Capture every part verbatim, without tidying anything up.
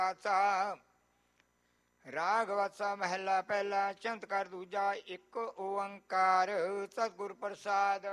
ਆਸਾ। ਰਾਗ ਵਾਸਾ ਮਹਿਲਾ ਪਹਿਲਾ। ਚੰਤ ਕਰ ਦੂਜਾ। ਇੱਕ ਓੰਕਾਰ ਸਤਿਗੁਰ ਪ੍ਰਸਾਦ।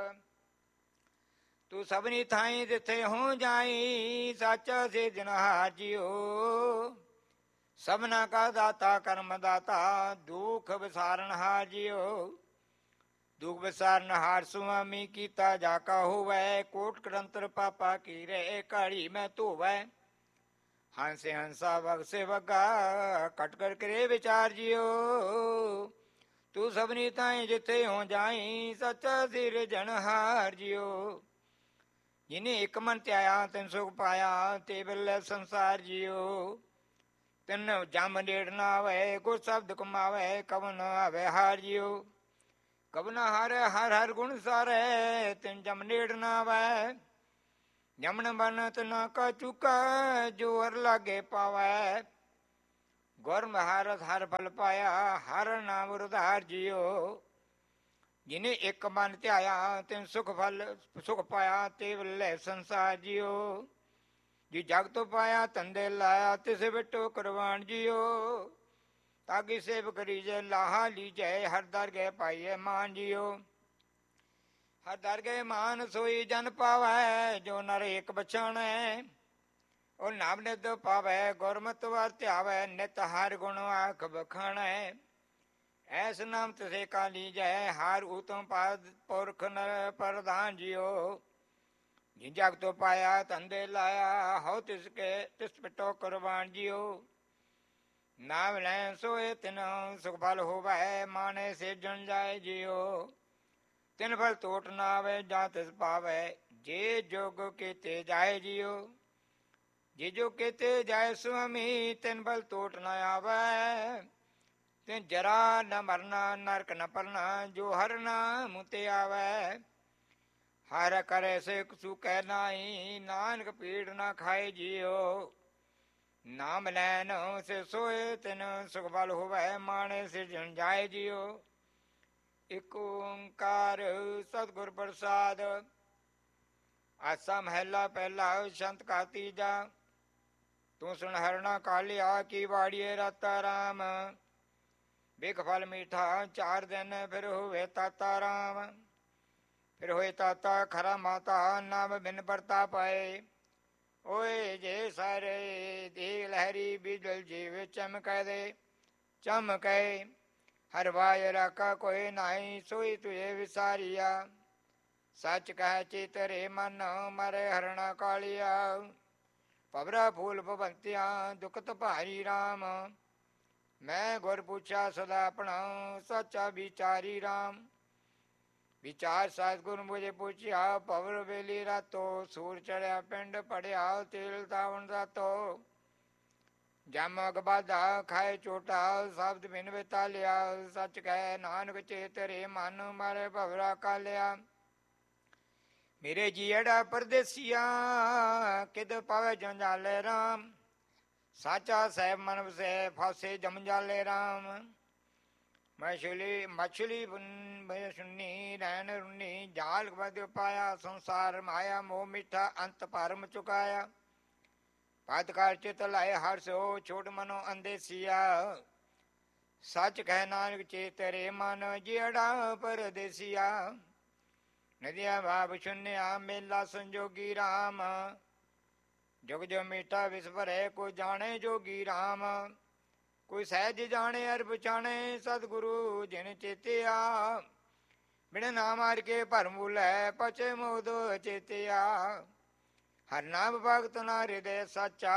ਤੂੰ ਸਭਨੀ ਥਾਈ ਜਿੱਥੇ ਹੋ ਜਾਈ, ਸਾਚਾ ਸਿਰਜਣਹਾਰ ਜੀਓ। ਸਭਨਾ ਕਾ ਦਾਤਾ ਕਰਮ ਦਾਤਾ, ਦੁਖ ਵਿਸਾਰਨਹਾਰ ਜੀਓ। ਦੁਖ ਵਿਸਾਰਨਹਾਰ ਸੁਆਮੀ, ਕੀਤਾ ਜਾ ਕਾ ਹੋਵੈ। ਕੋਟ ਕਰੰਤਰ ਪਾਪਾ ਕੀਰੇ, ਕਾੜੀ ਮੈਂ ਧੋਵੈ। ਹੰਸੇ ਹੰਸਾ ਵਗਸੇ ਵਗਾ, ਕਟ ਕਰ ਕਰੇ ਵਿਚਾਰ ਜੀਓ। ਤੂੰ ਸਭਨੀ ਤਾਈ ਜਿੱਥੇ ਹੋ ਜਾਈ, ਸੱਚਾ ਸਿਰਜਣਹਾਰ ਜੀਓ। ਜਿਨੇ ਇੱਕ ਮਨ ਧਿਆਇਆ ਤਿਨ ਸੁਖ ਪਾਇਆ, ਤੇ ਬਿਰਲੇ ਸੰਸਾਰ ਜੀਓ। ਤਿਨ ਜਮ ਨੇੜ ਨਾ ਆਵੇ, ਗੁਰ ਸ਼ਬਦ ਕਮਾਵੇ, ਕਵਨ ਨਾ ਆਵੇ ਹਾਰ ਜੀਓ। ਕਵਨ ਹਰ ਹਰ ਹਰ ਗੁਣ ਸਾਰੇ, ਤਿਨ ਜਮ ਨੇੜ ਨਾ ਆਵੇ। ਜਮਨ ਬਨ ਤਿਨਾ ਕਾ ਚੁਕੈ, ਜੋ ਹਰ ਲਾਗੇ ਪਾਵੈ। ਗੁਰ ਮਹਾਰਥ ਹਰ ਫਲ ਪਾਇਆ, ਹਰ ਨਾਮ ਉਧਾਰ ਜੀਓ। ਜਿਨੇ ਇੱਕ ਮਨ ਧਿਆਇਆ ਤਿਨ ਸੁਖ ਫਲ ਸੁਖ ਪਾਇਆ, ਤੇ ਬੱਲੇ ਸੰਸਾਰ ਜੀਓ। ਜੀ ਜਗ ਤੋਂ ਪਾਇਆ ਧੰਦੇ ਲਾਇਆ, ਤਿਸ ਬਿਟੋ ਕਰਵਾਣ ਜੀਓ। ਤਾਗੀ ਸੇਵ ਕਰੀ ਜੈ ਲਾਹਾ ਲੀਜੈ, ਹਰ ਦਰ ਗਏ ਪਾਈਏ ਮਾਨ ਜੀਓ। ਹਰ ਦਰ ਗਏ ਮਾਨ ਸੋਈ ਜਨ ਪਾਵੈ, ਜੋ ਨਰ ਇੱਕ ਬਛਾਣੈ। ਉਹ ਨਾਮ ਨਿਤ ਪਾਵੈ, ਗੁਰਮਤਿ ਵਰ ਧਿਆਵੈ, ਨਿਤ ਹਰ ਗੁਣ ਆਖ ਬਖਾਣੈ। ਐਸ ਨਾਮ ਤਿਸੇ ਕਾ ਲੀਜੈ, ਹਰ ਉਤਮ ਪਦ ਪੁਰਖ ਨਰ ਪ੍ਰਧਾਨ ਜੀਓ। ਜਿ ਜਗ ਤੋਂ ਪਾਇਆ ਧੰਦੇ ਲਾਇਆ, ਹਉ ਤਿਸ ਕੇ ਤਿਸ ਪਿਟੋ ਕਰਵਾਣ ਜੀਓ। ਨਾਮ ਲੈ ਸੋਏ ਤਿਨ ਸੁਖ ਫਲ ਹੋਵੈ, ਮਾਨੇ ਸਿਰਜਣ ਜਾਏ ਜੀਓ। ਤਿਨ ਫਲ ਟੋਟ ਨਾ ਆਵੇ, ਜਾਂ ਤਿਸ ਪਾਵੈ, ਜੇ ਜੋਗ ਕੀਤੇ ਜਾਏ ਜੀਓ। ਜੇ ਜੋ ਕੀਤੇ ਜਾਏ ਸੁਆਮੀ, ਤਿਨ ਫਲ ਟੋਟ ਨਾ ਆਵੈ। ਤਿਨ ਜਰਾ ਨ ਮਰਨਾ, ਨਰਕ ਨ ਪਰਨਾ, ਜੋ ਹਰ ਨਾਮ ਤੇ ਆਵੈ। ਹਰ ਕਰੇ ਸਿਖ ਸੁਕੈ ਨਾਹੀ, ਨਾਨਕ ਪੀੜ ਨਾ ਖਾਏ ਜੀਓ। ਨਾਮ ਲੈਨ ਸੇ ਸੋਏ ਤਿਨ ਸੁਖ ਫਲ ਹੋਵੈ, ਮਾਣੇ ਸਿਰਜਣ ਜਾਏ ਜੀਓ। ਇਕ ਓੰਕਾਰ ਸਤਿਗੁਰ ਪ੍ਰਸਾਦ। ਆਸਾ ਮਹਿਲਾ ਪਹਿਲਾ। ਛੰਤ ਕਾ ਤੀਜਾ। ਤੂੰ ਸੁਣ ਹਰਣਾ ਕਾਲਿਆ, ਕੀ ਵਾੜੀਏ ਰਾਤਾ ਰਾਮ। ਬਿਖ ਫਲ ਮੀਠਾ ਚਾਰ ਦਿਨ, ਫਿਰ ਹੋਵੇ ਤਾਤਾ ਰਾਮ। ਫਿਰ ਹੋਏ ਤਾਤਾ ਖਰਾ ਮਾਤਾ, ਨਾਮ ਬਿਨ ਵਰਤਾ ਪਾਏ। ਓਏ ਜੇ ਸਾਰੇ ਦੇਗ ਲਹਿਰੀ, ਬਿਜਲ ਜੀਵ ਚਮਕੈ ਦੇ ਚਮਕੈ। ਹਰ ਵਾਜ ਰਾਖਾ ਕੋਈ ਨਾਹੀ, ਸੋਈ ਤੁਝੇ ਵਿਸਾਰੀਆ। ਸੱਚ ਕਹਿ ਚੇਤਰੇ ਮਨ, ਮਰੇ ਹਰਣਾ ਕਾਲਿਆ। ਭਵਰਾ ਫੂਲ ਭਵੰਤਿਆ, ਦੁਖਤ ਭਾਰੀ ਰਾਮ। ਮੈਂ ਗੁਰ ਪੁੱਛਿਆ ਸਦਾ ਆਪਣਾ, ਸੱਚਾ ਵਿਚਾਰੀ ਰਾਮ। ਵਿਚਾਰ ਸਤਿਗੁਰ ਮੁਝੇ ਪੁੱਛਿਆ, ਭਵਰ ਵੇਲੀ ਰਾਤੋ। ਸੂਰ ਚੜਿਆ ਪਿੰਡ ਪੜਿਆ, ਤੇਲ ਤਾਵਣ ਰਾਤੋ। ਜਮ ਅਗਬਾਦਾ ਖਾਏ ਝੋਟਾ, ਸ਼ਬਦ ਬਿਨ ਵਿਤਾਲਿਆ। ਸੱਚ ਕਹਿ ਨਾਨਕ ਚੇਤਰੇ ਮਨ, ਮਾਰੇ ਭਵਰਾ ਕਾਲਿਆ। ਮੇਰੇ ਜੀਅੜਾ ਪਰਦੇਸੀਆ, ਕਿਦ ਪਾਵੇ ਜੰਜਾਲੇ ਰਾਮ। ਸਾਚਾ ਸਹਿਬ ਮਨ ਵਸੈ, ਫਾਸੇ ਜਮਜਾਲੇ ਰਾਮ। ਮਛਲੀ ਮਛਲੀ ਸੁਨੀ ਰੈਣ ਰੁਨੀ, ਜਾਲ ਬਦ ਪਾਇਆ। ਸੰਸਾਰ ਮਾਇਆ ਮੋਹ ਮਿੱਠਾ, ਅੰਤ ਭਰਮ ਚੁਕਾਇਆ। ਪਦ ਕਰ ਚਿਤ ਲਾਏ ਹਰ ਸੋ, ਛੋਟ ਮਨੋ ਅੰਦੇਸੀਆ। ਸੱਚ ਕਹਿ ਨਾਨਕ ਚੇਤਰੇ ਮਨ, ਜਿਹੜਾ ਪਰਦੇਸੀਆ। ਨਦੀਆਂ ਭਾਵ ਸੁਨਿਆ, ਮੇਲਾ ਸੰਜੋਗੀ ਰਾਮ। ਜੁਗ ਜੋ ਮੀਠਾ ਵਿਸ ਭਰੇ, ਕੋਈ ਜਾਣੇ ਜੋਗੀ ਰਾਮ। ਕੋਈ ਸਹਿਜ ਜਾਣੇ ਅਰ ਪਛਾਣੇ, ਸਤਿਗੁਰੂ ਜਿਨ ਚੇਤਿਆ। ਬਿਨ ਨਾਮ ਹਰਿ ਕੇ ਭਰਮ ਭੁਲੈ, ਪਛੇ ਮੋਦ ਚੇਤਿਆ। ਹਰ ਨਾਮ ਭਗਤ ਨਾ ਹਿਰਦੈ ਸਾਚਾ,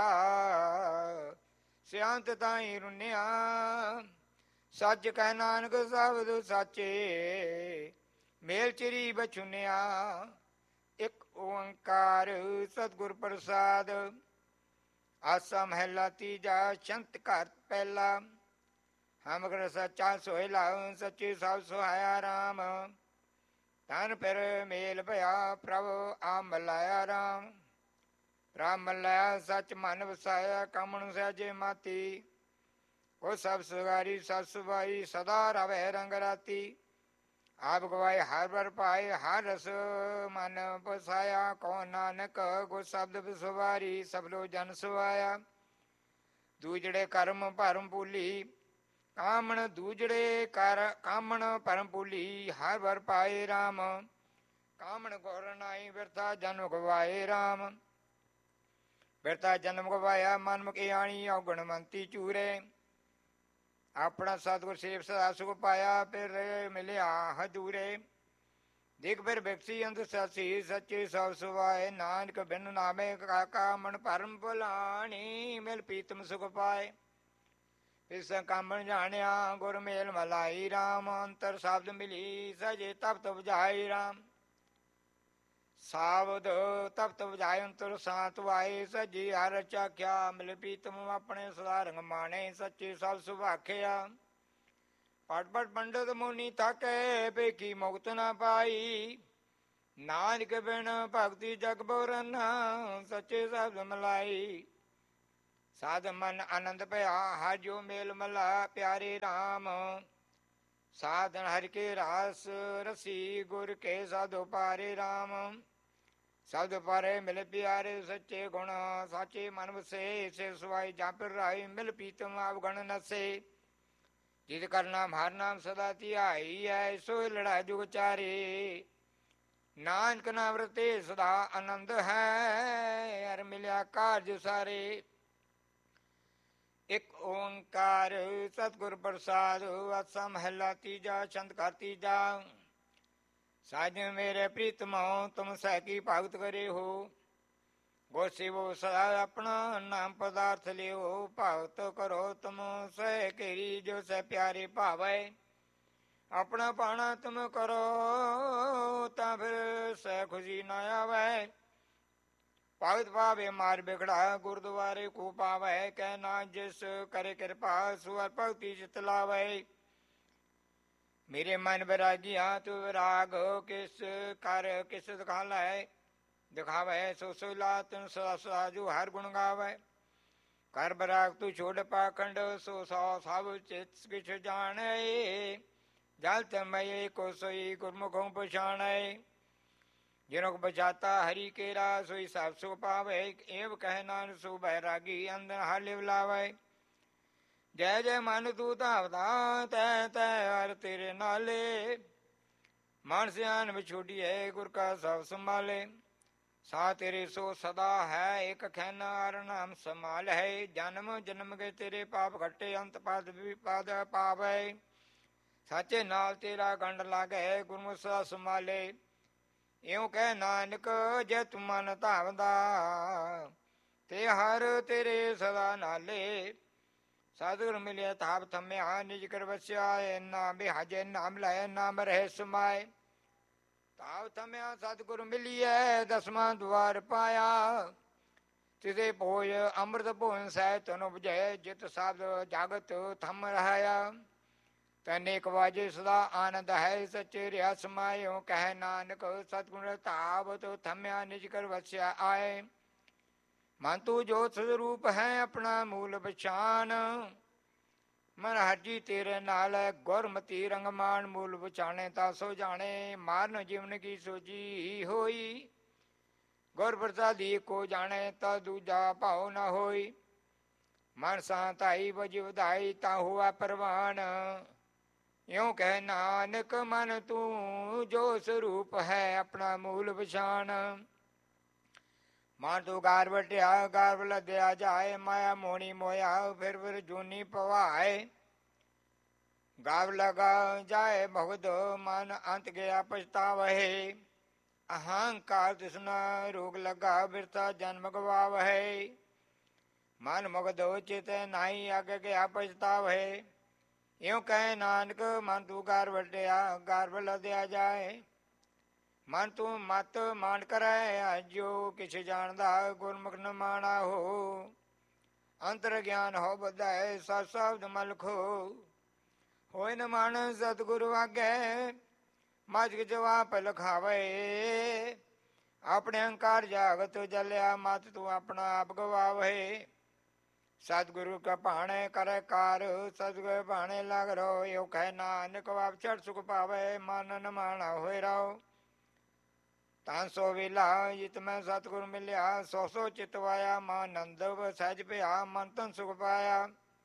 ਸਿਆੰਤ ਤਾਈ ਰੁਨਿਆ। ਸੱਚ ਕਹਿ ਨਾਨਕ ਸ਼ਬਦ ਸਾਚੇ, ਮੇਲ ਚਿਰੀ ਬਚੁਨਿਆ। ਇਕ ਓੰਕਾਰ ਸਤਿਗੁਰ ਪ੍ਰਸਾਦ। ਆਸਾ ਮਹਿਲਾ ਤੀਜਾ। ਛੰਤ ਘਰ ਪਹਿਲਾ। ਹਮ ਕਰ ਸੱਚਾ ਸੋਹਿਲਾ, ਸੱਚੀ ਸਭ ਸੁਹਾਇਆ ਰਾਮ। ਤਨ ਫਿਰ ਮੇਲ ਭਇਆ, ਪ੍ਰਭ ਆ ਮਲਾਇਆ ਰਾਮ। ਪ੍ਰਭ ਮਲਾਇਆ ਸੱਚ ਮਨ ਵਸਾਇਆ, ਕਮਣ ਸਹਿਜੇ ਮਾਤੀ। ਉਹ ਸਭ ਸੁਗਾਰੀ ਸਭ ਸੁਭਾਈ, ਸਦਾ ਰਵੈ ਰੰਗ ਰਾਤੀ। ਆਪ ਗਵਾਏ ਹਰ ਬਰ ਪਾਏ, ਹਰ ਰਸ ਮਨ ਪਸਾਇਆ। ਕੋ ਨਾਨਕ ਗੁਰ ਸ਼ਬਦ ਸੁਵਾਰੀ, ਸਭ ਲੋ ਜਨ ਸੁਆਇਆ। ਦੂਜੜੇ ਕਰਮ ਭਰਮ ਭੂਲੀ, ਕਾਮਣ ਦੂਜੜੇ ਕਰ ਕਾਮਣ ਭਰਮ ਭੂਲੀ, ਹਰ ਵਰ ਪਾਏ ਰਾਮ। ਕਾਮਣ ਗੁਰ ਨਾਈ ਬਿਰਥਾ ਜਨਮ ਗਵਾਏ ਰਾਮ। ਬਿਰਥਾ ਜਨਮ ਗਵਾਇਆ ਮਨ ਮੁਖਿਆਣੀ, ਔਗਣਵੰਤੀ ਚੂਰੇ। ਆਪਣਾ ਸਤਿਗੁਰ ਸੇਵ ਸਦਾ ਸੁਖ ਪਾਇਆ, ਫਿਰ ਮਿਲਿਆ ਹਦੂਰੇ। ਦਿਖ ਫਿਰ ਬਿਕਸੀ ਅੰਧ ਸਸੀ, ਸੱਚੇ ਸਭ ਸੁਭਾਏ। ਨਾਨਕ ਬਿਨ ਨਾਮੇ ਕਾਕਾ ਮਨ ਭਰਮ ਭੁਲਾਣੀ, ਮਿਲ ਪੀਤਮ ਸੁਖ ਪਾਏ। ਇਸ ਕਾਮਣ ਜਾਣਿਆ ਗੁਰ ਮੇਲ ਮਲਾਈ ਰਾਮ, ਅੰਤਰ ਸ਼ਬਦ ਮਿਲੀ ਸਜੇ ਤਪਤ ਬੁਝਾਈ ਰਾਮ। ਸਾਵਧ ਤਪਤ ਬੁਝਾਏ ਅੰਤਰ ਸਾਤ ਵਾਏ, ਸਜੀ ਹਰ ਚਾਖਿਆ ਮਿਲ ਪੀਤਮ ਆਪਣੇ ਸਦਾ ਰੰਗ ਮਾਣੇ। ਸੱਚੇ ਸਭ ਸੁਭਾਖਿਆ ਪਟ ਪਟ ਪੰਡਤ ਮੁਨੀ ਥਾਕੇ, ਵੇਖੀ ਮੁਕਤ ਨਾ ਪਾਈ। ਨਾਨਕ ਬਿਨ ਭਗਤੀ ਜਗ ਬੋਰਨ, ਸੱਚੇ ਸ਼ਬਦ ਮਲਾਈ। ਸਾਧ ਮਨ ਆਨੰਦ ਭਇਆ ਹਰ ਜੋ ਮੇਲ ਮਲਾ, ਪਿਆਰੇ ਰਾਮ। ਸਾਧਨ ਹਰਿ ਕੇ ਰਾਸ ਰਸੀ, ਗੁਰ ਕੇ ਸਾਧੋ ਪਾਰੇ ਰਾਮ। ਸ਼ਬਦ ਪਾਰੇ ਮਿਲ ਪਿਆਰੇ, ਸੱਚੇ ਗੁਣ ਸਾਚੇ ਮਨ ਵਸੇ। ਸੇ ਸਵਾਈ ਜਾਂ ਫਿਰ ਰਾਈ, ਮਿਲ ਪੀਤਮ ਆਵਗਣ ਨਸੇ। ਜਿਤ ਕਰ ਨਾਮ ਹਰ ਨਾਮ ਸਦਾ ਧਿਆਈ, ਹੈ ਸੋ ਲੜਾ ਜੁਗ ਚਾਰੇ। ਨਾਨਕ ਨਾਮ ਰਤੇ ਸਦਾ ਆਨੰਦ ਹੈ, ਹਰ ਮਿਲਿਆ ਕਾਰਜ ਸਾਰੇ। ਇਕ ਓੰਕਾਰ ਸਤਿਗੁਰ ਪ੍ਰਸਾਦ, ਆਸਾ ਮਹਲਾ ਤੀਜਾ, ਛੰਦ ਘਰ ਤੀਜਾ। ਸਾਜਨ ਮੇਰੇ ਪ੍ਰੀਤਮੋ, ਤੁਮ ਸਹਿ ਕੀ ਭਗਤ ਕਰੇ ਹੋ। ਗੁਰ ਸੇਵੋ ਸਦਾ ਆਪਣਾ, ਨਾਮ ਪਦਾਰਥ ਲਿਓ। ਭਗਤ ਕਰੋ ਤੁਮ ਸਹਿ ਘੇਰੀ, ਜੋ ਸਹਿ ਪਿਆਰੇ ਭਾਵੈ। ਆਪਣਾ ਪਾਣਾ ਤੁਮ ਕਰੋ, ਤਾਂ ਫਿਰ ਸਹਿ ਖੁਸ਼ੀ ਨਾ ਆਵੈ। ਭਗਤ ਪਾਵੇ ਮਾਰ ਬਿਗੜਾ, ਗੁਰਦੁਆਰੇ ਕੋ ਪਾਵੈ। ਕਹਿ ਨਾ ਜਿਸ ਕਰੇ ਕਿਰਪਾ, ਸੁਅਰ ਭਗਤੀ ਚਿਤ ਲਾਵੈ। ਮੇਰੇ ਮਨ ਵਿਰਾਗੀਆਂ ਤੂੰ ਵਿਰਾਗ, ਕਿਸ ਕਰ ਕਿਸ ਦਿਖਾ ਲੈ। ਦਿਖਾਵੈ ਸੋ ਸੋ ਲਾ ਤੈਨੂੰ ਸਦਾ ਸਦਾ, ਜੋ ਹਰ ਗੁਣ ਗਾਵੈ। ਕਰ ਬਰਾਗ ਤੂੰ ਛੋੜ ਪਾਖੰਡ, ਸੋ ਸੌ ਸਭ ਚਿਤ ਕਿਛ ਜਾਣੈ। ਜਲ ਤਮਏ ਕੋ ਸੋਈ ਗੁਰਮੁਖੋਂ ਪਛਾਣੈ। ਜਿਨੁ ਬਚਾਤਾ ਹਰੀ ਕੇਰਾ, ਸੋਈ ਸਭ ਸੁਖ ਪਾਵੈ। ਏਵ ਕਹਿ ਨਾਨਕ ਸੋ ਬੈਰਾਗੀ, ਅੰਦਰ ਹਰ ਲਿਵ ਲਾਵੈ। ਜੈ ਜੈ ਮਨ ਤੂੰ ਧਾਵਦਾ, ਤੈ ਤੈ ਹਰ ਤੇਰੇ ਨਾਲੇ। ਮਨ ਸਿਆਨ ਵਿਛੋੜੀਐ, ਗੁਰ ਕਾ ਸਭ ਸੰਭਾਲੇ। ਸਾ ਤੇਰੇ ਸੋ ਸਦਾ ਹੈ, ਇਕ ਖੈਨਾ ਹਰ ਨਾਮ ਸਮਾਲ ਹੈ। ਜਨਮ ਜਨਮ ਕੇ ਤੇਰੇ ਪਾਪ ਘਟੇ, ਅੰਤ ਪਦ ਵਿਪਦ ਪਾਵੈ। ਸਾਚੇ ਨਾਲ ਤੇਰਾ ਗੰਢ ਲਾਗੈ, ਗੁਰਮੁਖ ਸਦਾ ਸੰਭਾਲੇ। ਇਉ ਕਹਿ ਨਾਨਕ ਜੇ ਤੂੰ ਮਨ ਧਾਵਦਾ, ਤੇ ਹਰ ਤੇਰੇ ਸਦਾ ਨਾਲੇ। ਸਤਿਗੁਰ ਮਿਲਿਆ ਥਾਪ ਥੰਮਿਆ, ਨਿਜ ਕਰ ਵਸਿਆ। ਨਾ ਬਿਹਾਜੇ ਨਾਮ ਲੈ, ਨਾਮ ਰਹਿ ਸਮਾਏ। ਤਾਵ ਥੰਮਿਆ ਸਤਿਗੁਰ ਮਿਲੀਐ, ਦਸਵਾਂ ਦੁਆਰ ਪਾਇਆ। ਤਿਦੇ ਭੋਜ ਅੰਮ੍ਰਿਤ ਭੋਜਨ ਸਹਿ ਤਨ ਉਪਜੈ, ਜਿਤ ਸ਼ਬਦ ਜਗਤ ਥੰਮ ਰਹਾਇਆ। ਤੈਨੇਕ ਵਾਜੇ ਸਦਾ ਆਨੰਦ ਹੈ, ਸੱਚੇ ਰਿਆ ਸਮਾਇਓ। ਕਹਿ ਨਾਨਕ ਸਤਿਗੁਰ ਧਾਵਤ ਥੰਮਿਆ, ਨਿਜ ਕਰ ਵਸਿਆ ਆਏ। ਮਨ ਤੂੰ ਜੋਤ ਸਰੂਪ ਹੈ, ਆਪਣਾ ਮੂਲ ਪਛਾਨ। ਮਨ ਹਰਜੀ ਤੇਰੇ ਨਾਲ, ਗੁਰਮਤੀ ਰੰਗਮਾਨ। ਮੂਲ ਪਛਾਣੇ ਤਾਂ ਸੋ ਜਾਣੇ, ਮਾਰਨ ਜੀਵਨ ਕੀ ਸੋਜੀ ਹੋਈ। ਗੁਰ ਪ੍ਰਸਾਦੀ ਕੋ ਜਾਣੇ, ਤਾਂ ਦੂਜਾ ਭਾਉ ਨਾ ਹੋਈ। ਮਨ ਸਾਂਤਾਈ ਵਜ ਵਧਾਈ, ਤਾਂ ਹੋਆ ਪ੍ਰਵਾਨ। ਇਉ ਕਹਿ ਨਾਨਕ ਮਨ ਤੂੰ ਜੋ ਸਰੂਪ ਹੈ, ਆਪਣਾ ਮੂਲ ਪਛਾਣ। ਮਨ ਤੂੰ ਗਾਰ ਵਟਿਆ, ਗਾਰ ਲੱਦਿਆ ਜਾਏ। ਮਾਇਆ ਮੋਣੀ ਮੋਇਆ, ਫਿਰ ਫਿਰ ਜੂਨੀ ਪਵਾਏ। ਗਾਵ ਲਗਾ ਜਾਏ ਭਗਤ, ਮਨ ਅੰਤ ਗਿਆ ਪਛਤਾਵਹਿ। ਅਹੰਕਾਰ ਤਿਸਨਾ ਰੋਗ ਲਗਾ, ਬਿਰਥਾ ਜਨਮ ਗਵਾਵਹਿ। ਮਨ ਮੁਗਧ ਚਿਤ ਨਾਹੀ, ਅਗ ਗਿਆ ਪਛਤਾਵਹਿ। ਇਉ ਕਹਿ ਨਾਨਕ ਮਨ ਤੂੰ ਗਾਰ ਵਟਿਆ, ਗਾਰ ਲੱਦਿਆ ਜਾਏ। ਮਨ ਤੂੰ ਮਤ ਮਾਨ ਕਰੈ, ਜੋ ਕਿਛ ਜਾਣਦਾ। ਗੁਰਮੁਖ ਨ ਮਾਣਾ ਹੋ, ਅੰਤਰ ਗਿਆਨ ਹੋ ਬਧੈ। ਸਤ ਸ਼ਬਦ ਮਲ ਖੋ, ਹੋਇ ਨ ਮਨ ਸਤਿਗੁਰੂ ਆਗੈ। ਮਜ ਜਵਾਪ ਲਖਾਵੇ, ਆਪਣੇ ਅਹੰਕਾਰ ਜਾਗਤ ਜਲਿਆ। ਮਤ ਤੂੰ ਆਪਣਾ ਆਪ ਗਵਾਵੇ। ਸਤਿਗੁਰੂ ਕਾ ਭਾਣੇ ਕਰੈ ਕਾਰ, ਸਤਿਗੁਰ ਭਾਣੇ ਲਗ ਰਹੋ। ਇਉ ਕਹਿ ਨਾਨਕ ਵਾਪ ਛੜ ਸੁਖ ਪਾਵੇ, ਮਨ ਨ ਮਾਣਾ ਹੋਇ ਰਹੋ। ਤਾਂ ਸੋ ਵੇਲਾ ਜਿਤ ਮੈਂ ਸਤਿਗੁਰ ਮਿਲਿਆ, ਸੋ ਸੋ ਚਿਤ ਵਾਇਆ ਮਾ ਨੰਦਵ ਸਹਿਜ ਭਇਆ, ਮਨ ਤਨ ਸੁਖ ਪਾਇਆ।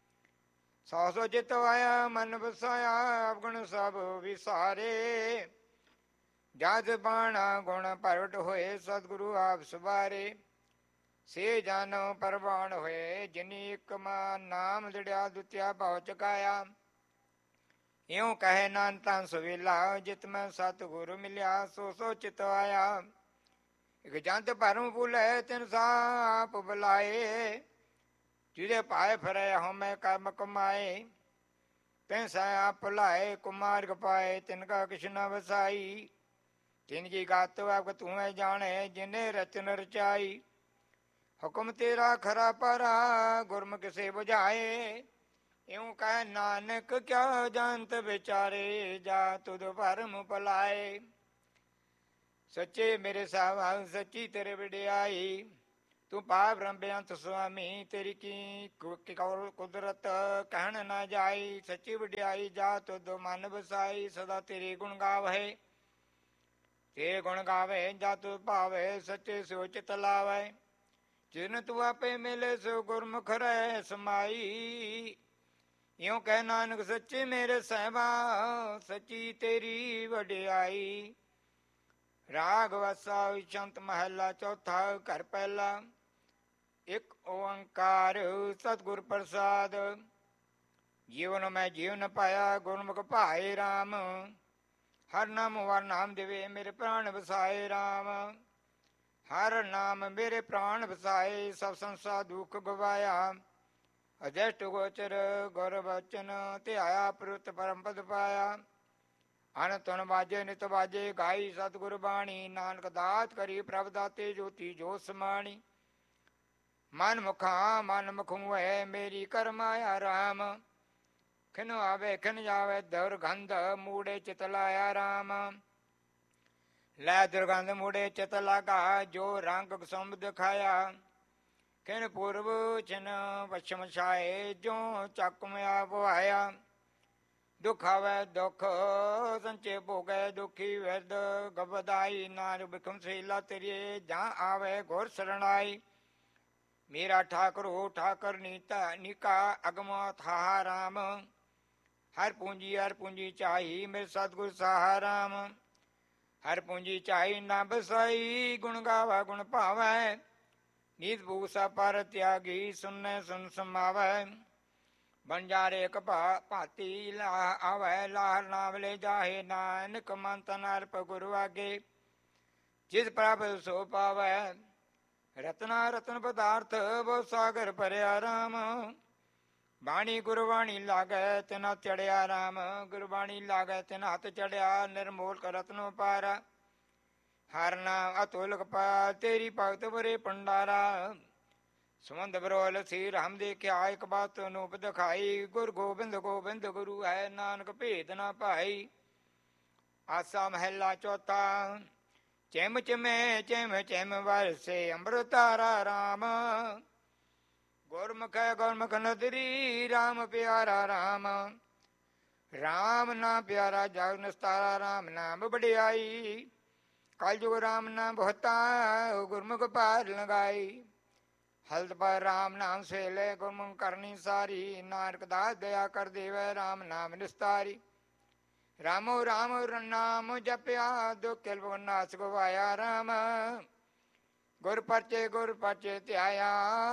ਸੋ ਸੋ ਚਿਤ ਵਾਇਆ ਮਨ ਵਸਾਇਆ, ਅਵਗੁਣ ਸਭ ਵਿਸਾਰੇ। ਜਦ ਬਾਣਾ ਗੁਣ ਪ੍ਰਗਟ ਹੋਏ, ਸਤਿਗੁਰੂ ਆਪ ਸਵਾਰੇ। ਸੇ ਜਾਨੋ ਪਰਵਾਨ ਹੋਏ, ਜਿਨੀ ਇੱਕ ਮਾ ਨਾਮ ਜੜਿਆ, ਦੁਤਿਆ ਭਉ ਚੁਕਾਇਆ। ਇਉ ਕਹੇ ਨਾਨਕ ਤਾਂ ਸਵੇਲਾ, ਜਿਤ ਮੈਂ ਸਤਿਗੁਰ ਮਿਲਿਆ, ਸੋ ਸੋ ਚਿਤ ਆਇਆ। ਇਕ ਜੰਤ ਭਰਮ ਭੁਲੈ, ਤਿਨ ਸਾਪ ਬੁਲਾਏ। ਜਿਹਦੇ ਪਾਏ ਫਿਰੇ ਹਉਮੈ ਕਰਮ ਕਮਾਏ, ਤਿਨ ਸਾਪ ਭੁਲਾਏ ਕੁਮਾਰਗ ਪਾਏ। ਤਿਨ ਕਾ ਕਿਛ ਨ ਵਸਾਈ, ਤਿਨ ਕੀ ਗਤ ਆਪ ਤੂੰ ਹੈ ਜਾਣੇ, ਜਿਨੇ ਰਚਨ ਰਚਾਈ। ਹੁਕਮ ਤੇਰਾ ਖਰਾ ਪਰਾ, ਗੁਰਮੁਖ ਸੇ ਬੁਝਾਏ। ਇਉ ਕਹਿ ਨਾਨਕ ਕਿਆ ਜੰਤ ਵਿਚਾਰੇ, ਜਾ ਤੁਧ ਭਰਮ ਭੁਲਾਏ। ਸੱਚੇ ਮੇਰੇ ਸਾਹਿਬ ਸੱਚੀ ਤੇਰੇ ਵਡਿਆਈ, ਤੂੰ ਪਾਪ ਬ੍ਰਹਮ ਬੇਅੰਤ ਸੁਆਮੀ। ਤੇਰੀ ਕੀ ਕੁਦਰਤ ਕਹਿਣ ਨਾ ਜਾਈ, ਸੱਚੀ ਵਡਿਆਈ ਜਾ ਤੁਧ ਮਨ ਵਸਾਈ। ਸਦਾ ਤੇਰੇ ਗੁਣ ਗਾਵੇ, ਤੇਰੇ ਗੁਣ ਗਾਵੇ ਜਾ ਤੁਧ ਭਾਵੇ, ਸੱਚੇ ਸੋ ਚਿਤ ਲਾਵੇ। ਜਿਨ ਤੂੰ ਆਪੇ ਮਿਲੇ ਸੋ ਗੁਰਮੁਖ ਰਹਿ ਸਮਾਈ। ਇਉ ਕਹਿ ਨਾਨਕ ਸੱਚੇ ਮੇਰੇ ਸਾਹਿਬਾ, ਸੱਚੀ ਤੇਰੀ ਵਡਿਆਈ। ਰਾਗ ਵਾਸਾ ਵਿਚੰਤ ਮਹੱਲਾ ਚੌਥਾ, ਘਰ ਪਹਿਲਾ। ਇੱਕ ਓੰਕਾਰ ਸਤਿਗੁਰ ਪ੍ਰਸਾਦ, ਜੀਵਨ ਮੈਂ ਜੀਵਨ ਪਾਇਆ, ਗੁਰਮੁਖ ਭਾਏ ਰਾਮ। ਹਰ ਨਾਮ ਵਰ ਨਾਮ ਦੇਵੇ, ਮੇਰੇ ਪ੍ਰਾਣ ਵਸਾਏ ਰਾਮ। ਹਰ ਨਾਮ ਮੇਰੇ ਪ੍ਰਾਣ ਵਸਾਏ, ਸਭ ਸੰਸਾਰ ਦੁੱਖ ਗਵਾਇਆ। ਅਜਿਸ਼ਟ ਗੋਚਰ ਗੁਰ ਬਚਨ, ਧਿਆਇਆ ਪ੍ਰੁਤ ਪਰਮ ਪਦ ਪਾਇਆ। ਅਨ ਤੁਨ ਬਾਜੇ ਨਿਤ ਬਾਜੇ, ਗਾਈ ਸਤਿਗੁਰ ਬਾਣੀ। ਨਾਨਕ ਦਾਤ ਕਰੀ ਪ੍ਰਭ ਦਾਤੇ, ਜੋਤੀ ਜੋ ਸਮਾਣੀ। ਮਨ ਮੁਖਾ ਮਨ ਮੁਖੂ ਹੈ, ਮੇਰੀ ਕਰ ਮਾਇਆ ਰਾਮ। ਖਿਨ ਆਵੇ ਖਿਨ ਜਾਵੇ ਦੁਰਗੰਧ, ਮੂੜੇ ਚਿਤ ਲਾਇਆ ਰਾਮ। ਲੈ ਦੁਰਗੰਧ ਮੂੜੇ ਚਿਤ ਲਾਗਾ, ਜੋ ਰੰਗ ਸੁੰਭ ਦਿਖਾਇਆ। ਖਿਨ ਪੂਰਬ ਚਿਨ ਪਛਮ ਛਾਏ, ਜੋ ਚੱਕ ਮਿਆ ਬੁਆਇਆ। ਦੁਖ ਆਵੇ ਦੁਖ ਸੰਚੇ ਭੋਗੈ, ਦੁਖੀ ਵਿਰਦ ਗਬਦਾਈ। ਨਾਨਕ ਬਿਖਮ ਸੇਲਾ ਤੇਰੀਏ, ਜਾਂ ਆਵੇ ਗੁਰ ਸਰਣਾਈ। ਮੇਰਾ ਠਾਕੁਰ ਹੋ ਠਾਕੁਰ ਨੀਤਾ, ਨਿਕਾ ਅਗਮ ਥਾ ਰਾਮ। ਹਰ ਪੂੰਜੀ ਹਰ ਪੂੰਜੀ ਚਾਹੀ, ਮੇਰੇ ਸਤਿਗੁਰ ਸਾਹਾ ਰਾਮ। ਹਰ ਪੂੰਜੀ ਚਾਹੀ ਨਾ ਬਸਾਈ, ਗੁਣ ਗਾਵਾ ਗੁਣ ਭਾਵੈ। ਨੀਤ ਭੂਸਾ ਪਰ ਤਿਆਗੀ, ਸੁਨੈ ਸੁਨ ਸਮਾਵੈ। ਬੰਜਾਰੇ ਇੱਕ ਭਾ ਭਾਤੀ ਲਾ ਆਵੈ, ਲਾਹਰ ਨਾਮ ਲੈ ਜਾਹੇ। ਨਾਨਕ ਮਨ ਤਨ ਅਰਪ ਗੁਰੂ ਆਗੇ, ਜਿਸ ਪ੍ਰਭ ਸੋ ਪਾਵੈ। ਰਤਨਾ ਰਤਨ ਪਦਾਰਥ, ਬਹੁ ਸਾਗਰ ਭਰਿਆ ਰਾਮ। ਬਾਣੀ ਗੁਰਬਾਣੀ ਲਾਗੈ, ਤਿਨ ਹੱਥ ਚੜਿਆ ਰਾਮ। ਗੁਰਬਾਣੀ ਲਾਗੈ ਤਿਨ ਹੱਥ ਚੜਿਆ, ਨਿਰਮੋਲ ਰਤਨੋ ਪਾਰਾ। ਹਰ ਨਾਮ ਅਤੁਲਕ ਪਾ, ਤੇਰੀ ਭਗਤ ਬਰੇ ਭੰਡਾਰਾ। ਸੁਮੰਦ ਬਰੋਲ ਸੀ ਰਾਮ ਦੇਖਿਆ, ਇੱਕ ਬਾਤ ਨੂਪ ਦਿਖਾਈ। ਗੁਰ ਗੋਬਿੰਦ ਗੋਬਿੰਦ ਗੁਰੂ ਹੈ, ਨਾਨਕ ਭੇਦ ਨਾ ਭਾਈ। ਆਸਾ ਮਹਿਲਾ ਚੌਥਾ, ਚਿਮ ਚਿਮੇ ਚਿਮ ਚਿਮ ਵਰਸੇ ਅੰਮ੍ਰਿਤਾਰਾ ਰਾਮ। ਗੁਰਮੁਖ ਗੁਰਮੁਖ ਨਦਰੀ, ਰਾਮ ਪਿਆਰਾ ਰਾਮ। ਰਾਮ ਨਾ ਪਿਆਰਾ ਜਗ ਨਿਸਤਾਰਾ, ਰਾਮ ਨਾਮ ਵਡਿਆਈ। ਕਲਯੁਗ ਰਾਮ ਨਾਮ ਬਹੁਤਾ, ਗੁਰਮੁਖ ਪਾਰ ਲਗਾਈ। ਹਲਤ ਪਰ ਰਾਮ ਨਾਮ ਸੇਲੇ, ਗੁਰਮੁਖ ਕਰਨੀ ਸਾਰੀ। ਨਾਨਕ ਦਾਸ ਦਇਆ ਕਰ ਦੇਵੈ, ਰਾਮ ਨਾਮ ਨਿਸਤਾਰੀ। ਰਾਮੋ ਰਾਮ ਨਾਮ ਜਪਿਆ, ਦੁਖ ਕਿਲਬ ਨਾਸ ਗਵਾਇਆ ਰਾਮ। ਗੁਰ ਪਰਚੇ ਗੁਰ ਪਰਚੇ ਧਿਆਇਆ,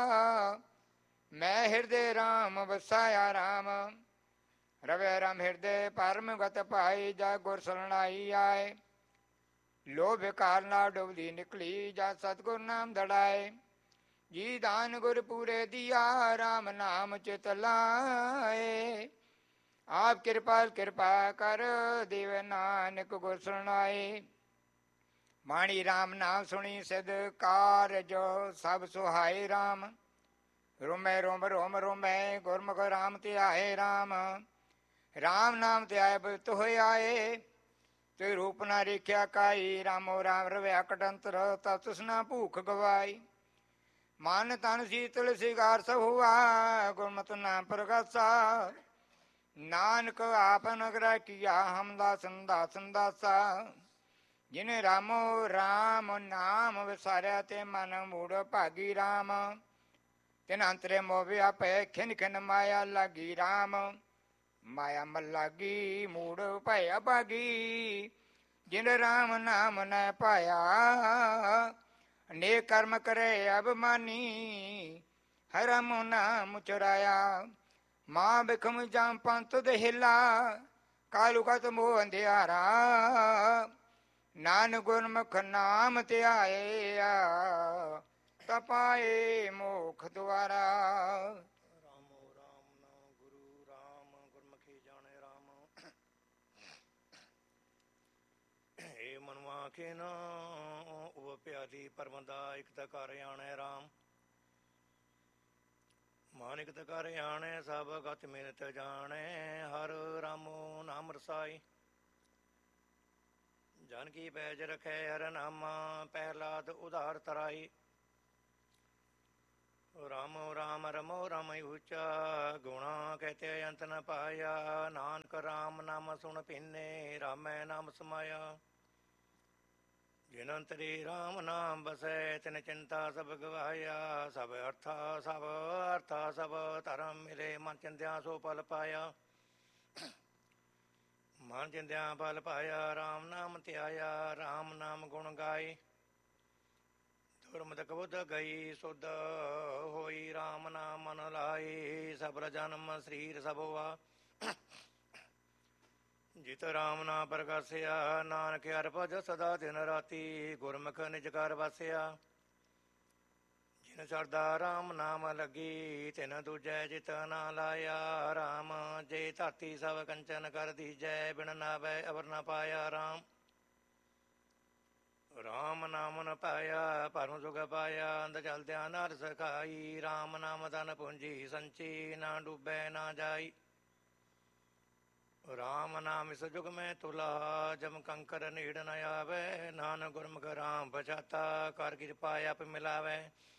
ਮੈਂ ਹਿਰਦੇ ਰਾਮ ਵਸਾਇਆ ਰਾਮ। ਰਵੇ ਰਾਮ ਹਿਰਦੇ ਪਰਮ ਗਤ ਪਾਈ, ਜਾ ਗੁਰ ਸਰਣਾਈ ਆਏ। ਲੋਭ ਕਾਰ ਨਾ ਡੁਬਦੀ ਨਿਕਲੀ, ਜਾ ਸਤਿਗੁਰ ਨਾਮ ਦੜਾਏ। ਜੀ ਦਾਨ ਗੁਰ ਪੂਰੇ ਦਿਆ, ਰਾਮ ਨਾਮ ਚਿਤ ਲਾਏ। ਆਪ ਕਿਰਪਾਲ ਕਿਰਪਾ ਕਰ, ਦੇਵ ਨਾਨਕ ਗੁਰ ਸੁਣਾਏ। ਬਾਣੀ ਰਾਮ ਨਾਮ ਸੁਣੀ ਸਿਧ ਕਾਰਜ, ਸਭ ਸੁਹਾਏ ਰਾਮ। ਰੋਮੈ ਰੋਮ ਰੋਮ ਰੋਮੈ, ਗੁਰਮੁਖ ਰਾਮ ਧਿਆਏ ਰਾਮ। ਰਾਮ ਨਾਮ ਧਿਆਏ ਬਿਰਤ ਹੋਏ ਆਏ, ਤੇ ਰੂਪ ਨਾ ਰੇਖਿਆ ਕਾਈ। ਰਾਮੋ ਰਾਮ ਰਵਿਆ ਕਟੰਤਰ, ਤਬ ਤ੍ਰਿਸ਼ਨਾ ਭੂਖ ਗਵਾਈ। ਮਨ ਤਨ ਸੀਤਲ ਸਿਗਾਰ ਸਭ ਹੁਆ, ਗੁਰਮਤਿ ਨਾਮ ਪ੍ਰਗਾਸਾ। ਨਾਨਕ ਆਪ ਨਗਰਾ ਕੀਆ, ਹਮ ਦਾਸਨ ਦਾਸਨ ਦਾਸਾ। ਜਿਨੇ ਰਾਮੋ ਰਾਮ ਨਾਮ ਵਿਸਾਰਿਆ ਤੇ ਮਨ ਮੂੜ ਭਾਗੀ ਰਾਮ। ਤਿਨ ਅੰਤਰੇ ਮੋਵਿਆ ਪੈ ਖਿਨ ਖਿਨ ਮਾਇਆ ਲਾਗੀ ਰਾਮ। ਮਾਇਆ ਮਲ ਲਾਗੀ ਮੂੜ ਭੈ ਅਭਾਗੀ। ਜਿਨ ਰਾਮ ਨਾਮ ਨ ਪਾਇਆ ਅਨੇਕ ਕਰਮ ਕਰੇ ਅਭਿਮਾਨੀ। ਹਰਮ ਨਾਮ ਚੁਰਾਇਆ ਮਾਂ ਬਿਖਮ ਜਾਮ ਪੰਤ ਦੇਹਿਲਾ। ਕਾਲੂ ਕਤ ਮੋਹ ਅੰਧਿਆਰਾ ਨਾਨਕ ਗੁਰਮੁਖ ਨਾਮ ਧਿਆਇਆ। ਤਪਾਏ ਮੋਖ ਦੁਆਰਾ। ਰਾਮੋ ਰਾਮ ਨਾ ਗੁਰੂ ਰਾਮ ਗੁਰਮੁਖੀ ਜਾਣੇ ਰਾਮ। ਏ ਮਨੁਆ ਕੇ ਨਾ ਉਹ ਪਿਆਰੀ ਪਰਮਦਾ ਇਕ ਤਾ ਘਰ ਆਣੇ ਰਾਮ। ਮਾਨਿਕ ਤ ਘਰ ਆਣੇ ਸਭ ਗਤ ਮਿਲਤ ਜਾਣੇ। ਹਰ ਰਾਮੋ ਨਾਮ ਰਸਾਈ ਜਨ ਕੀ ਪੈਜ ਰਖੈ ਹਰ ਨਾਮਾ। ਪਹਿਲਾਦ ਉਧਾਰ ਤਰਾਈ। ਰਾਮੋ ਰਾਮ ਰਮੋ ਰਾਮੈ ਉੱਚਾ ਗੁਣਾ ਕਹਿਤੇ ਅੰਤ ਨ ਪਾਇਆ। ਨਾਨਕ ਰਾਮ ਨਾਮ ਸੁਣ ਪੀਨੇ ਰਾਮੈ ਨਾਮ ਸਮਾਇਆ। ਜਿਨ ਅੰਤਰੀ ਰਾਮ ਨਾਮ ਬਸੈ ਤਿਨ ਚਿੰਤਾ ਸਭ ਗਵਾਇਆ। ਸਭ ਅਰਥਾ ਸਭ ਅਰਥਾ ਸਭ ਧਰਮ ਮਿਲੇ ਮਨ ਚਿੰਦਿਆ ਸੋ ਪਲ ਪਾਇਆ। ਮਨ ਚਿੰਦਿਆ ਪਲ ਪਾਇਆ ਰਾਮ ਨਾਮ ਧਿਆਇਆ। ਰਾਮ ਨਾਮ ਗੁਣ ਗਾਏ ਦੁਰਮਤਿ ਕਬੁਧ ਗਈ ਸੁਧ ਹੋਈ। ਰਾਮ ਨਾਮ ਮਨ ਲਾਈ ਸਬਰ ਜਨਮ ਸਰੀਰ ਸਭ ਹੋਆ। ਜਿਤ ਰਾਮ ਨਾ ਪ੍ਰਗਾਸਿਆ ਨਾਨਕ ਹਰਿ ਭਜ ਸਦਾ ਦਿਨ ਰਾਤੀ। ਗੁਰਮੁਖ ਨਿਜ ਘਰ ਵਸਿਆ ਜਿਨ ਸਰਦਾ ਰਾਮ ਨਾਮ ਲੱਗੀ। ਤਿਨ ਦੂਜੈ ਜਿਤ ਨਾ ਲਾਇਆ। ਰਾਮ ਜੇ ਧਰਤੀ ਸਭ ਕੰਚਨ ਕਰ ਦੀਜੈ। ਬਿਨ ਨਾਵੈ ਅਵਰ ਨਾ ਪਾਇਆ। ਰਾਮ ਰਾਮ ਨਾਮ ਨ ਪਾਇਆ ਪਰਮ ਸੁਖ ਪਾਇਆ। ਅੰਧ ਚਲਦਿਆਂ ਨਰ ਸਖਾਈ। ਰਾਮ ਨਾਮ ਧਨ ਪੂੰਜੀ ਸੰਚੀ ਨਾ ਡੂਬੈ ਨਾ ਜਾਈ। ਰਾਮ ਨਾਮ ਇਸ ਜੁਗ ਮੈਂ ਤੁਲਾ ਜਮ ਕੰਕਰ ਨੀੜ ਨ ਆਵੈ। ਨਾਨਕ ਗੁਰਮੁਖ ਰਾਮ ਪਛਾਤਾ ਕਰ ਕਿਰਪਾ ਆਪ ਮਿਲਾਵੈ।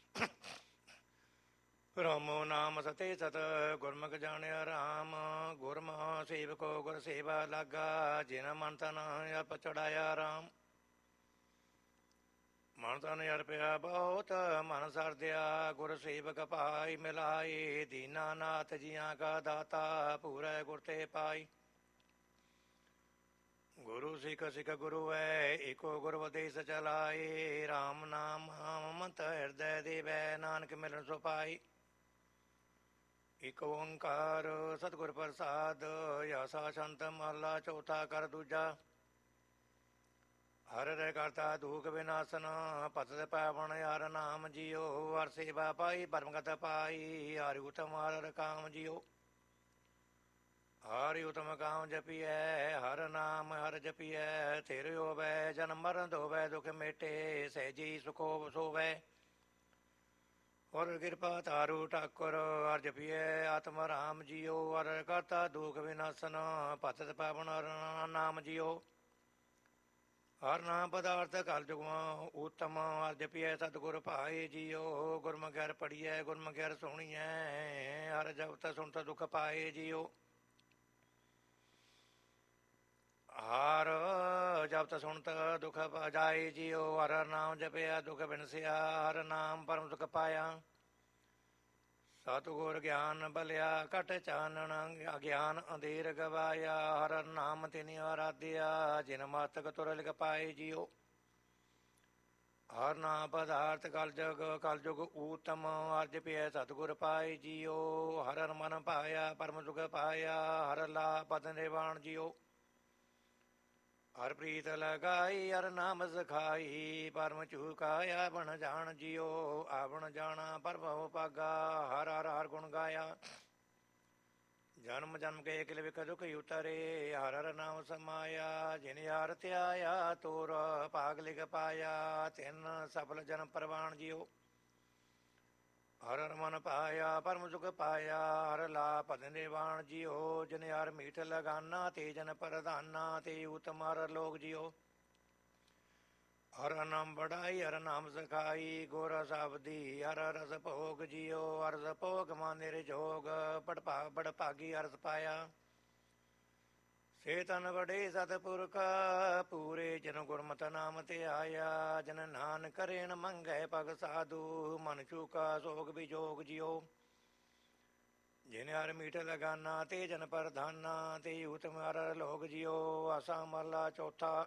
ਰਾਮੋ ਨਾਮ ਸਤੇ ਸਤ ਗੁਰਮੁਖ ਜਾਣਿਆ ਰਾਮ। ਗੁਰਮੁਖ ਸੇਵਕੋ ਗੁਰ ਸੇਵਾ ਲਾਗਾ। ਜਿਨ ਮਨ ਤਨ ਆਪ ਚੜਾਇਆ ਰਾਮ। ਮਨ ਤਨ ਅਰਪਿਆ ਬਹੁਤ ਮਨ ਸਰਦਿਆ। ਗੁਰ ਸੇਵਕ ਭਾਈ ਮਿਲਾਈ। ਦੀਨਾਨਾਥ ਜੀਆਂ ਕਾ ਦਾਤਾ ਪੂਰੈ ਗੁਰ ਤੇ ਪਾਈ। ਗੁਰੂ ਸਿੱਖ ਸਿੱਖ ਗੁਰੂ ਹੈ ਏਕੋ ਗੁਰ ਉਪਦੇਸ਼ ਚਲਾਏ। ਰਾਮ ਨਾਮ ਮਮਤ ਹਿਰਦੈ ਦੇਵੈ ਨਾਨਕ ਮਿਲਨ ਸੋ ਪਾਈ। ਇਕ ਓੰਕਾਰ ਸਤਿਗੁਰ ਪ੍ਰਸਾਦ ਆਸਾ ਸੰਤ ਮਹਲਾ ਚੌਥਾ ਕਰ ਦੂਜਾ। ਹਰਿ ਰਹਿ ਕਰਤਾ ਦੁਖ ਵਿਨਾਸਨ ਪਤਿ ਪਾਵਨ ਹਰਿ ਨਾਮ ਜੀਓ। ਹਰਿ ਸੇਵਾ ਪਾਈ ਪਰਮਗਤ ਪਾਈ। ਹਰਿ ਉਤਮ ਹਰਿ ਕਾਮ ਜੀਓ। ਹਰਿ ਉਤਮ ਕਾਮ ਜਪੀਐ ਹਰਿ ਨਾਮ ਹਰਿ ਜਪੀਐ। ਥਿਰ ਹੋਵੈ ਜਨਮ ਮਰਨ ਧੋਵੈ ਦੁਖ ਮੇਟੇ ਸਹਿਜੀ ਸੁਖੋ ਸੋਵੈ। ਹਰਿ ਕਿਰਪਾ ਤਾਰੂ ਠਾਕੁਰ ਹਰਿ ਜਪੀਐ ਆਤਮ ਰਾਮ ਜੀਓ। ਹਰਿ ਕਰਤਾ ਦੁਖ ਵਿਨਾਸਨ ਪਤਿ ਪਾਵਨ ਹਰਿ ਨਾਮ ਜੀਓ। ਹਰਿ ਨਾਮ ਪਦਾਰਥ ਕਲ ਜੁਗਾਂ ਉਤਮ ਹਰਿ ਜਪੀਐ ਸਤਿਗੁਰ ਭਾਏ ਜੀਓ। ਗੁਰਮੁਖਿ ਹਰਿ ਪੜੀਐ ਗੁਰਮੁਖਿ ਹਰਿ ਸੁਣੀਐ। ਹਰਿ ਜਪਤ ਸੁਣਤ ਦੁਖ ਪਾਏ ਜੀਓ। ਹਰਿ ਜਪਤ ਸੁਣਤ ਦੁਖ ਜਾਏ ਜੀਓ। ਹਰਿ ਨਾਮ ਜਪਿਆ ਦੁਖ ਬਿਨਸਿਆ। ਹਰਿ ਨਾਮ ਪਰਮ ਸੁਖ ਪਾਇਆ। ਸਤਿਗੁਰ ਗਿਆਨ ਬਲਿਆ ਘਟ ਚਾਨਣ ਅਗਿਆਨ ਅੰਧੇਰ ਗਵਾਇਆ। ਹਰਿ ਨਾਮ ਤਿਨਿ ਆਰਾਧਿਆ ਜਿਨ ਮਸਤਕ ਤੁਰ ਲਿਖ ਪਾਏ ਜੀਓ। ਹਰਿ ਨਾਮ ਪਦਾਰਥ ਕਲ ਜਗ ਕਲ ਜੁਗ ਊਤਮ ਹਰਿ ਜਪਿਐ ਸਤਿਗੁਰ ਪਾਏ ਜੀਓ। ਹਰਿ ਮਨ ਪਾਇਆ ਪਰਮ ਸੁਖ ਪਾਇਆ। ਹਰਿ ਲਾ ਪਦ ਨਿਰਵਾਣ ਜੀਓ। ਹਰਿ ਪ੍ਰੀਤ ਲਗਾਈ ਹਰਿ ਨਾਮ ਸਖਾਈ। ਪਰਮ ਚੂਕਾਇਆ ਬਣ ਜਾਣ ਜੀਓ। ਆਵਣ ਜਾਣਾ ਪਰਭਉ ਭਾਗਾ। ਹਰਿ ਹਰਿ ਹਰਿ ਗੁਣ ਗਾਇਆ। ਜਨਮ ਜਨਮ ਕੇ ਕਿਲ ਵਿਖ ਦੁਖ ਉਤਰੇ। ਹਰਿ ਹਰਿ ਨਾਮ ਸਮਾਇਆ। ਜਿਨ ਹਰਿ ਧਿਆਇਆ ਤੋਰ ਭਾਗ ਲਿਖ ਪਾਇਆ। ਤਿਨ ਸਫਲ ਜਨਮ ਪ੍ਰਵਾਣ ਜੀਓ। ਹਰਿ ਹਰਿ ਮਨ ਪਾਇਆ ਪਰਮ ਸੁਖ ਪਾਇਆ। ਹਰਿ ਲਾ ਪਦ ਨਿਰਵਾਣ ਜੀਓ। ਜਿਨ ਹਰਿ ਮੀਠ ਲਗਾਨਾ ਤੇ ਜਨ ਪ੍ਰਧਾਨਾ ਤੇ ਉਤਮ ਹਰਿ ਲੋਕ ਜੀਓ। ਹਰਿ ਨਾਮ ਬੜਾਈ ਹਰਿ ਨਾਮ ਸਖਾਈ। ਗੁਰ ਸ਼ਬਦੀ ਹਰਿ ਰਸ ਭੋਗ ਜੀਓ। ਹਰਿ ਰਸ ਭੋਗ ਮਨ ਨਿਰਜੋਗ ਬੜ ਭਾਗ ਬੜ ਭਾਗੀ ਹਰਿ ਪਾਇਆ। ਸੇ ਤਨ ਵਡੇ ਸਤਿਪੁਰਖ ਪੂਰੇ ਜਨ ਗੁਰਮਤਿ ਨਾਮ ਤੇ ਆਇਆ। ਜਨ ਨਾਨਕ ਕਰੇਣ ਮੰਗੈ ਪਗ ਸਾਧੂ ਮਨ ਚੂਕਾ ਸੋਗ ਵਿਜੋਗ ਜਿਉ। ਜਿਨ ਹਰ ਮੀਠ ਲਗਾਨਾ ਤੇ ਜਨ ਪ੍ਰਧਾਨਾ ਤੇ ਉਤਮ ਹਰ ਲੋਗ ਜਿਉ। ਆਸਾ ਮਹਲਾ ਚੌਥਾ।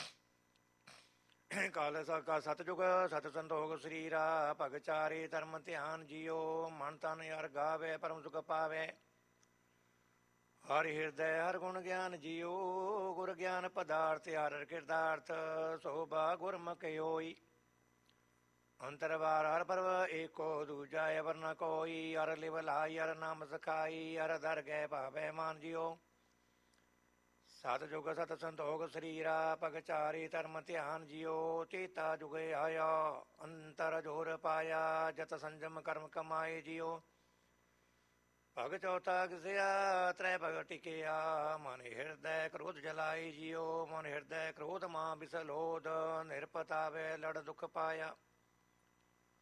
ਕਾਲ ਕਾ ਸਤਜੁਗ ਸਤ ਸੰਤੋਖ ਸਰੀਰਾ ਭਗ ਚਾਰੇ ਧਰਮ ਧਿਆਨ ਜਿਉ। ਮਨ ਤਨ ਹਰ ਗਾਵੇ ਪਰਮ ਸੁਖ ਪਾਵੇ। ਹਰ ਹਿਰਦੈ ਹਰ ਗੁਣ ਗਿਆਨ ਜਿਉ। ਗੁਰ ਗਿਆਨ ਪਦਾਰਥ ਹਰ ਕਿਰਦਾਰਥ ਸੋਭਾ ਗੁਰਮੁਖ ਹੋਈ। ਅੰਤਰਵਾਰ ਹਰ ਪਰਵ ਏਕੋ ਦੂਜਾ ਅਵਰ ਨ ਕੋਈ। ਹਰ ਲਿਵ ਲਾਈ ਹਰ ਨਾਮ ਸਖਾਈ ਹਰ ਦਰ ਗਏ ਭਾਵੈ ਮਾਨ ਜਿਉ। ਸਤ ਜੁਗ ਸਤ ਸੰਤੋਖ ਸਰੀਰਾ ਭਗ ਚਾਰੇ ਧਰਮ ਧਿਆਨ ਜਿਉ। ਚੇਤਾ ਜੁਗ ਆਇਆ ਅੰਤਰ ਜੋਰ ਪਾਇਆ ਜਤ ਸੰਜਮ ਕਰਮ ਕਮਾਏ ਜਿਉ। ਭਗ ਚੌਥਾ ਕਿਸਿਆ ਤ੍ਰੈ ਭਗ ਟਿਕਿਆ ਮਨ ਹਿਰਦੈ ਕ੍ਰੋਧ ਜਲਾਈ ਜਿਉ। ਮਨ ਹਿਰਦੈ ਕ੍ਰੋਧ ਮਾਂ ਬਿਸਲੋਧ ਨਿਰਪਤਾਵੇ ਲੜ ਦੁਖ ਪਾਇਆ।